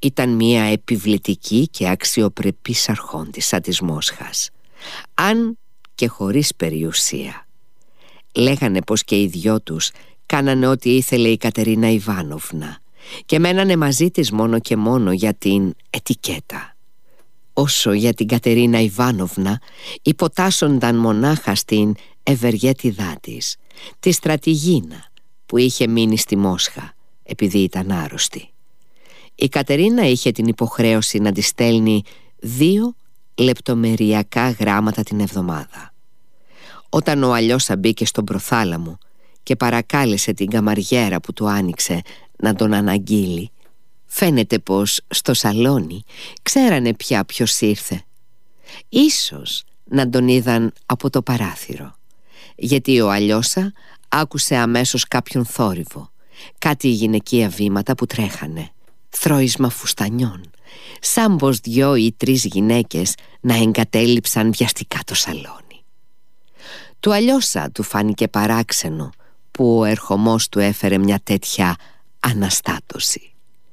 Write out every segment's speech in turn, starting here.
ήταν μια επιβλητική και αξιοπρεπής αρχόντισσα της Μόσχας, αν και χωρίς περιουσία. Λέγανε πως και οι δυο τους κάνανε ό,τι ήθελε η Κατερίνα Ιβάνοβνα και μένανε μαζί της μόνο και μόνο για την ετικέτα. Όσο για την Κατερίνα Ιβάνοβνα, υποτάσσονταν μονάχα στην ευεργέτιδά της, τη στρατηγίνα που είχε μείνει στη Μόσχα επειδή ήταν άρρωστη. Η Κατερίνα είχε την υποχρέωση να της στέλνει 2 λεπτομεριακά γράμματα την εβδομάδα. Όταν ο Αλιώσα μπήκε στον προθάλαμο και παρακάλεσε την καμαριέρα που του άνοιξε να τον αναγγείλει, φαίνεται πως στο σαλόνι ξέρανε πια ποιος ήρθε. Ίσως να τον είδαν από το παράθυρο, γιατί ο Αλιώσα άκουσε αμέσως κάποιον θόρυβο, κάτι γυναικεία βήματα που τρέχανε, θρώισμα φουστανιών, σαν πως 2 ή 3 γυναίκες να εγκατέλειψαν βιαστικά το σαλόνι. Του Αλιώσα του φάνηκε παράξενο που ο ερχομός του έφερε μια τέτοια αναστάτωση.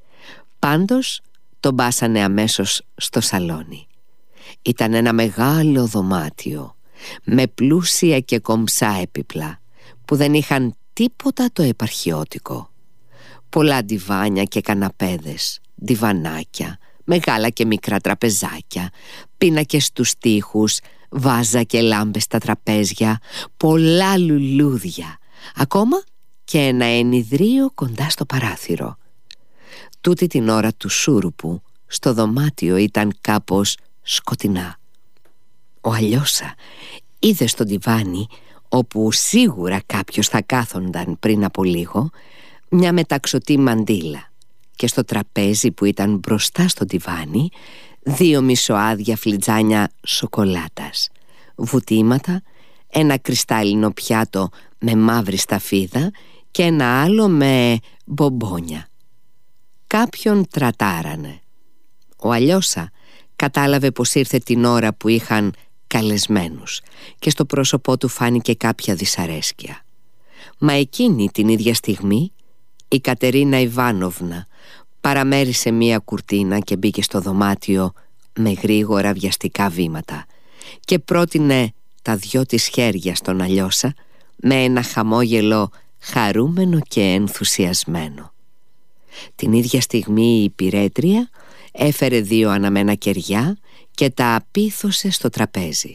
Πάντως τον μπάσανε αμέσως στο σαλόνι. Ήταν ένα μεγάλο δωμάτιο με πλούσια και κομψά έπιπλα που δεν είχαν τίποτα το επαρχιώτικο. Πολλά ντιβάνια και καναπέδες, ντιβανάκια, μεγάλα και μικρά τραπεζάκια, πίνακες στους τοίχους, βάζα και λάμπες στα τραπέζια, πολλά λουλούδια, ακόμα και ένα ενιδρίο κοντά στο παράθυρο. Τούτη την ώρα του σούρουπου στο δωμάτιο ήταν κάπως σκοτεινά. Ο Αλιώσα είδε στο ντιβάνι, όπου σίγουρα κάποιος θα κάθονταν πριν από λίγο, μια μεταξωτή μαντήλα και στο τραπέζι που ήταν μπροστά στο ντιβάνι 2 μισοάδια φλιτζάνια σοκολάτας, βουτήματα, ένα κρυστάλλινο πιάτο με μαύρη σταφίδα και ένα άλλο με μπομπόνια. Κάποιον τρατάρανε. Ο Αλιώσα κατάλαβε πως ήρθε την ώρα που είχαν καλεσμένους και στο πρόσωπό του φάνηκε κάποια δυσαρέσκεια. Μα εκείνη την ίδια στιγμή η Κατερίνα Ιβάνοβνα παραμέρισε μία κουρτίνα και μπήκε στο δωμάτιο με γρήγορα βιαστικά βήματα και πρότεινε τα 2 της χέρια στον Αλιώσα με ένα χαμόγελο χαρούμενο και ενθουσιασμένο. Την ίδια στιγμή η υπηρέτρια έφερε 2 αναμένα κεριά και τα απίθωσε στο τραπέζι.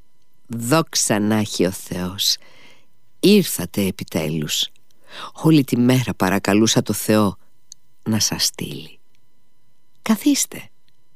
«Δόξα να έχει ο Θεός, ήρθατε επιτέλους. Όλη τη μέρα παρακαλούσα το Θεό να σας στείλει. Καθίστε».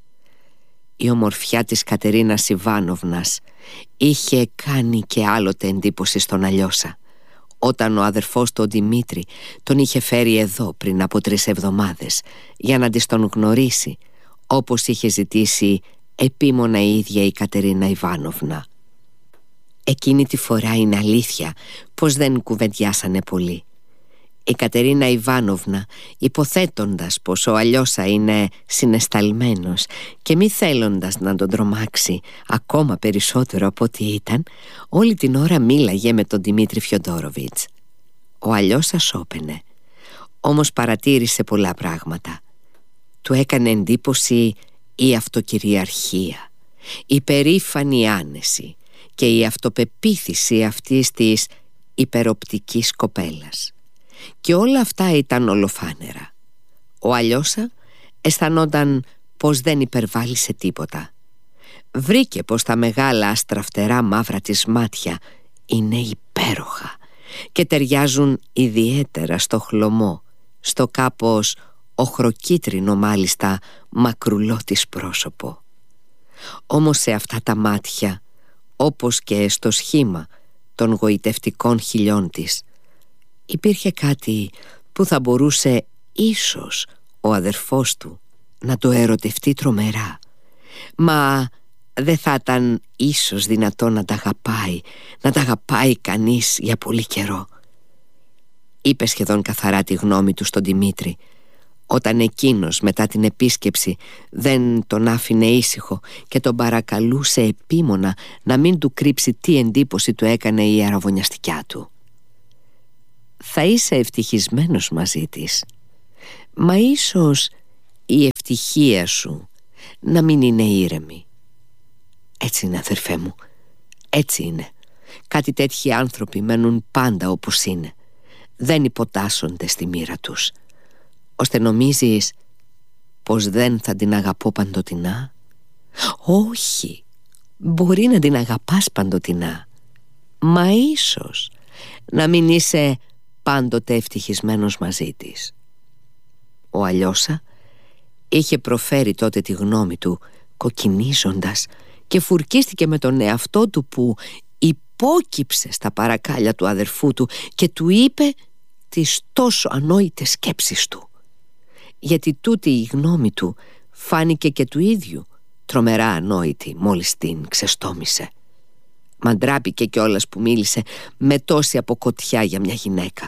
Η ομορφιά της Κατερίνας Ιβάνοβνας είχε κάνει και άλλοτε εντύπωση στον Αλιώσα, όταν ο αδερφός του ο Δημήτρη τον είχε φέρει εδώ πριν από 3 εβδομάδες για να της τον γνωρίσει, όπως είχε ζητήσει επίμονα η ίδια η Κατερίνα Ιβάνοβνα. Εκείνη τη φορά είναι αλήθεια πως δεν κουβεντιάσανε πολύ. Η Κατερίνα Ιβάνοβνα, υποθέτοντας πως ο Αλιώσα είναι συναισθαλμένος και μη θέλοντας να τον τρομάξει ακόμα περισσότερο από ό,τι ήταν, όλη την ώρα μίλαγε με τον Δημήτρη Φιοντόροβιτς. Ο Αλιώσα σώπαινε, όμως παρατήρησε πολλά πράγματα. Του έκανε εντύπωση η αυτοκυριαρχία, η περήφανη άνεση και η αυτοπεποίθηση αυτής της υπεροπτικής κοπέλας. Και όλα αυτά ήταν ολοφάνερα. Ο Αλιώσα αισθανόταν πως δεν υπερβάλλει σε τίποτα. Βρήκε πως τα μεγάλα αστραφτερά μαύρα της μάτια είναι υπέροχα και ταιριάζουν ιδιαίτερα στο χλωμό, στο κάπως οχροκίτρινο μάλιστα μακρουλό της πρόσωπο. Όμως σε αυτά τα μάτια, όπως και στο σχήμα των γοητευτικών χειλιών της, υπήρχε κάτι που θα μπορούσε ίσως ο αδερφός του να το ερωτευτεί τρομερά, μα δεν θα ήταν ίσως δυνατό να τα αγαπάει κανείς για πολύ καιρό. Είπε σχεδόν καθαρά τη γνώμη του στον Δημήτρη, όταν εκείνος μετά την επίσκεψη δεν τον άφηνε ήσυχο και τον παρακαλούσε επίμονα να μην του κρύψει τι εντύπωση του έκανε η αραβωνιαστικιά του. «Θα είσαι ευτυχισμένος μαζί της, μα ίσως η ευτυχία σου να μην είναι ήρεμη. Έτσι είναι, αδερφέ μου, έτσι είναι. Κάτι τέτοιοι άνθρωποι μένουν πάντα όπως είναι. Δεν υποτάσσονται στη μοίρα τους, ώστε νομίζεις πως δεν θα την αγαπώ παντοτινά. Όχι, μπορεί να την αγαπάς παντοτινά, μα ίσως να μην είσαι πάντοτε ευτυχισμένος μαζί της. Ο Αλιώσα είχε προφέρει τότε τη γνώμη του κοκκινίζοντας και φουρκίστηκε με τον εαυτό του που υπόκυψε στα παρακάλια του αδερφού του και του είπε τις τόσο ανόητες σκέψεις του. Γιατί τούτη η γνώμη του φάνηκε και του ίδιου τρομερά ανόητη μόλις την ξεστόμησε. Μα ντράπηκε κιόλας που μίλησε με τόση αποκοτιά για μια γυναίκα.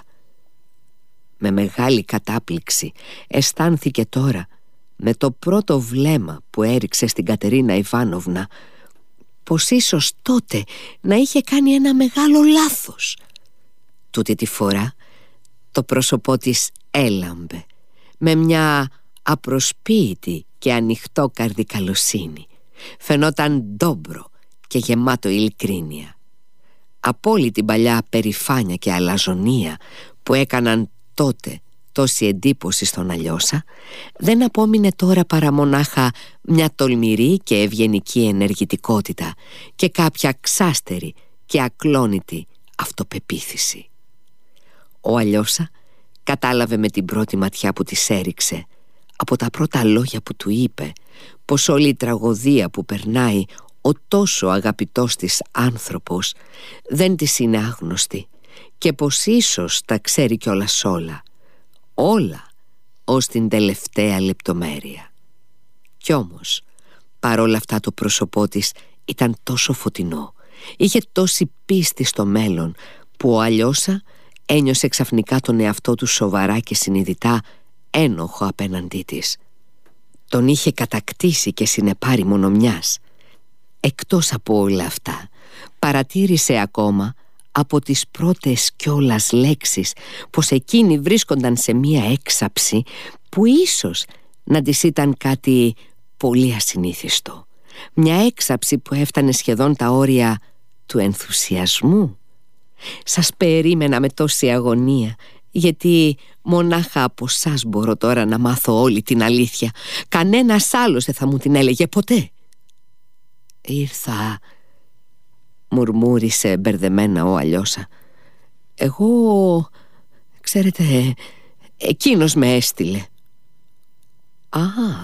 Με μεγάλη κατάπληξη αισθάνθηκε τώρα, με το πρώτο βλέμμα που έριξε στην Κατερίνα Ιβάνοβνα, πως ίσως τότε να είχε κάνει ένα μεγάλο λάθος. Τούτη τη φορά το πρόσωπό της έλαμπε με μια απροσποίητη και ανοιχτόκαρδη καλοσύνη. Φαινόταν ντόμπρο και γεμάτο ειλικρίνεια. Από όλη την παλιά περηφάνεια και αλαζονία που έκαναν τότε τόση εντύπωση στον Αλιώσα, δεν απόμεινε τώρα παρά μονάχα μια τολμηρή και ευγενική ενεργητικότητα και κάποια ξάστερη και ακλόνητη αυτοπεποίθηση. Ο Αλιώσα κατάλαβε με την πρώτη ματιά που της έριξε, από τα πρώτα λόγια που του είπε, πως όλη η τραγωδία που περνάει ο τόσο αγαπητός της άνθρωπος δεν της είναι άγνωστη και πως ίσως τα ξέρει κιόλας όλα, όλα ως την τελευταία λεπτομέρεια. Κι όμως παρόλα αυτά το πρόσωπό της ήταν τόσο φωτεινό, είχε τόση πίστη στο μέλλον, που ο Αλιώσα ένιωσε ξαφνικά τον εαυτό του σοβαρά και συνειδητά ένοχο απέναντί της. Τον είχε κατακτήσει και συνεπάρει μόνο μιας. Εκτός από όλα αυτά, παρατήρησε ακόμα από τις πρώτες κιόλας λέξεις πως εκείνοι βρίσκονταν σε μία έξαψη που ίσως να της ήταν κάτι πολύ ασυνήθιστο. Μια έξαψη που έφτανε σχεδόν τα όρια του ενθουσιασμού. «Σας περίμενα με τόση αγωνία, γιατί μονάχα από σας μπορώ τώρα να μάθω όλη την αλήθεια. Κανένας άλλος δεν θα μου την έλεγε ποτέ». «Ήρθα», μουρμούρισε μπερδεμένα ο Αλιώσα. «Εγώ, ξέρετε, εκείνος με έστειλε». «Α,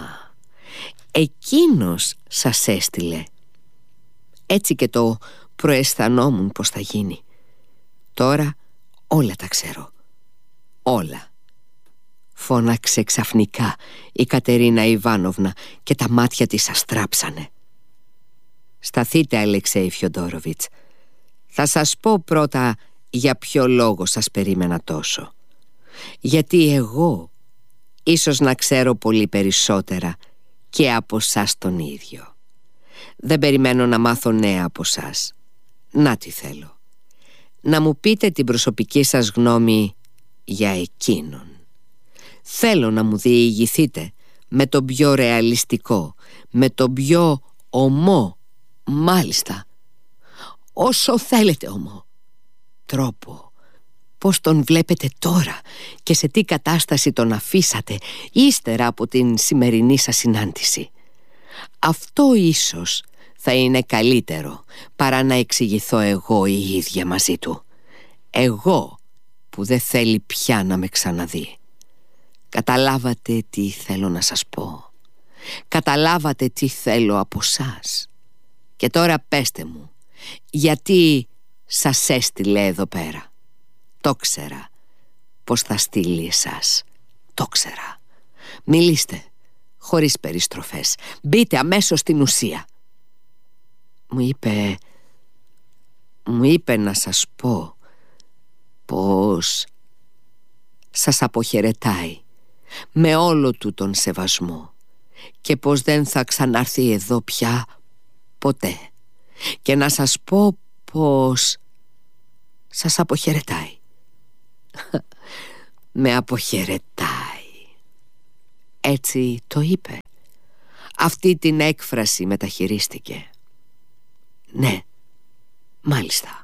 εκείνος σας έστειλε». «Έτσι και το προαισθανόμουν πως θα γίνει. Τώρα όλα τα ξέρω, όλα», φώναξε ξαφνικά η Κατερίνα Ιβάνοβνα και τα μάτια της αστράψανε. «Σταθείτε, Αλεξέη Φιοντόροβιτς. Θα σας πω πρώτα για ποιο λόγο σας περίμενα τόσο. Γιατί εγώ ίσως να ξέρω πολύ περισσότερα και από σας τον ίδιο. Δεν περιμένω να μάθω νέα από σας. Να τι θέλω. Να μου πείτε την προσωπική σας γνώμη για εκείνον. Θέλω να μου διηγηθείτε με τον πιο ρεαλιστικό, με τον πιο ομό, μάλιστα, όσο θέλετε ομό, τρόπο. Πώς τον βλέπετε τώρα και σε τι κατάσταση τον αφήσατε ύστερα από την σημερινή σας συνάντηση. Αυτό ίσως θα είναι καλύτερο παρά να εξηγηθώ εγώ η ίδια μαζί του. Εγώ που δεν θέλει πια να με ξαναδεί. Καταλάβατε τι θέλω να σας πω. Καταλάβατε τι θέλω από σας. Και τώρα πέστε μου, γιατί σας έστειλε εδώ πέρα. Το ξέρα πως θα στείλει εσάς. Το ξέρα. Μιλήστε χωρίς περιστροφές. Μπείτε αμέσως στην ουσία». Μου είπε να σας πω πως σας αποχαιρετάει με όλο του τον σεβασμό και πως δεν θα ξανάρθει εδώ πια ποτέ, και να σας πω πως σας αποχαιρετάει. Με αποχαιρετάει. έτσι το είπε. Αυτή την έκφραση μεταχειρίστηκε. Ναι, μάλιστα.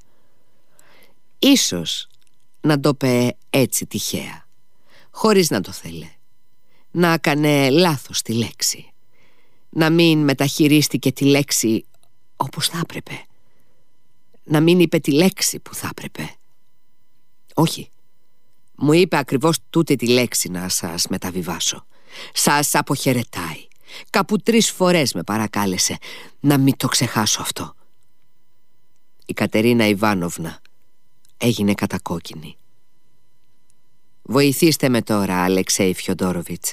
Ίσως να το είπε έτσι τυχαία, χωρίς να το θέλε. Να έκανε λάθος τη λέξη. Να μην μεταχειρίστηκε τη λέξη όπως θα έπρεπε. Να μην είπε τη λέξη που θα έπρεπε. Όχι, μου είπε ακριβώς τούτη τη λέξη να σας μεταβιβάσω. Σας αποχαιρετάει. Κάπου 3 φορές με παρακάλεσε να μην το ξεχάσω αυτό. Η Κατερίνα Ιβάνοβνα έγινε κατακόκκινη. «Βοηθήστε με τώρα, Αλεξέη Φιοντόροβιτς.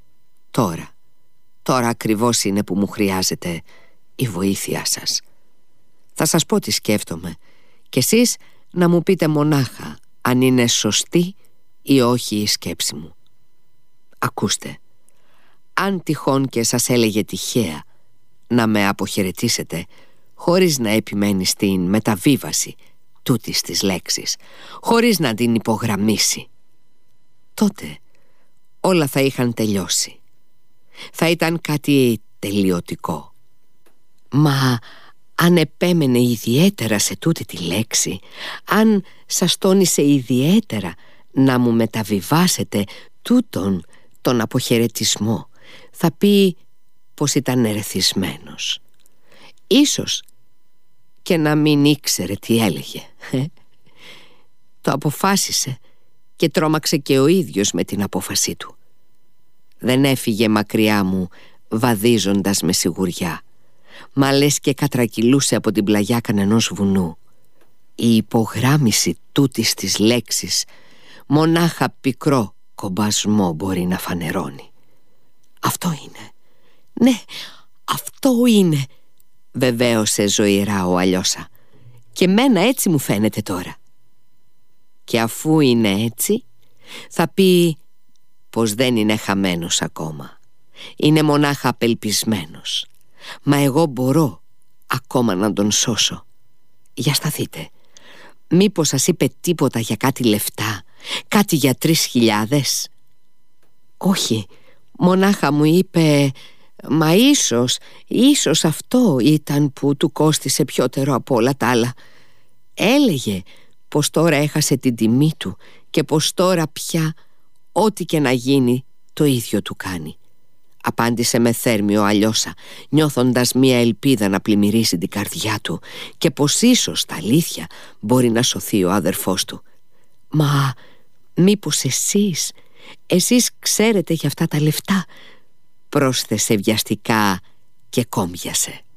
Τώρα ακριβώς είναι που μου χρειάζεται η βοήθειά σας. Θα σας πω τι σκέφτομαι και εσείς να μου πείτε μονάχα αν είναι σωστή ή όχι η σκέψη μου. Ακούστε, αν τυχόν και σας έλεγε τυχαία να με αποχαιρετήσετε χωρίς να επιμένει στην μεταβίβαση τούτης της λέξης, χωρίς να την υπογραμμίσει, τότε όλα θα είχαν τελειώσει. Θα ήταν κάτι τελειωτικό. Μα αν επέμενε ιδιαίτερα σε τούτη τη λέξη, αν σας τόνισε ιδιαίτερα να μου μεταβιβάσετε τούτον τον αποχαιρετισμό, θα πει πως ήταν ερεθισμένος. Ίσως και να μην ήξερε τι έλεγε. Το αποφάσισε και τρόμαξε και ο ίδιος με την απόφασή του. Δεν έφυγε μακριά μου βαδίζοντας με σιγουριά, μα λες και κατρακυλούσε από την πλαγιά κανενός βουνού. Η υπογράμμιση τούτης της λέξης μονάχα πικρό κομπασμό μπορεί να φανερώνει. Αυτό είναι. Ναι, αυτό είναι, βεβαίωσε ζωηρά ο Αλιώσα. Και μένα έτσι μου φαίνεται τώρα. Και αφού είναι έτσι, θα πει πως δεν είναι χαμένος ακόμα. Είναι μονάχα απελπισμένος. Μα εγώ μπορώ ακόμα να τον σώσω. Για σταθείτε. Μήπως σας είπε τίποτα για κάτι λεφτά, κάτι για 3.000? Όχι, μονάχα μου είπε, μα ίσως αυτό ήταν που του κόστισε πιότερο από όλα τα άλλα. Έλεγε πως τώρα έχασε την τιμή του και πως τώρα πια ό,τι και να γίνει το ίδιο του κάνει. Απάντησε με θέρμιο Αλιώσα, νιώθοντας μία ελπίδα να πλημμυρίσει την καρδιά του και πως ίσως τα αλήθεια μπορεί να σωθεί ο αδερφός του. Μα μήπως εσείς ξέρετε για αυτά τα λεφτά? Πρόσθεσε βιαστικά και κόμπιασε.